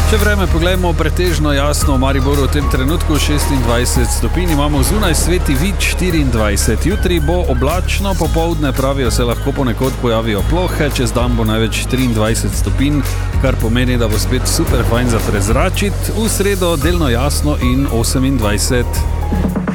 Če vreme pogledamo, pretežno jasno v Mariboru v tem trenutku 26 stopinj, imamo zunaj sveti vid 24. Jutri bo oblačno, popoldne pravijo se lahko ponekod pojavijo plohe, čez dan bo največ 23 stopinj, kar pomeni, da bo spet super fajn za prezračiti, v sredo delno jasno in 28.